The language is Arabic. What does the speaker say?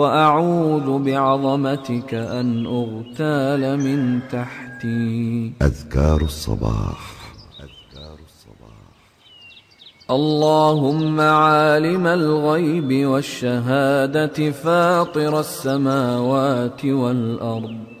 وأعوذ بعظمتك أن أغتال من تحتي. أذكار الصباح. اللهم عالم الغيب والشهادة فاطر السماوات والأرض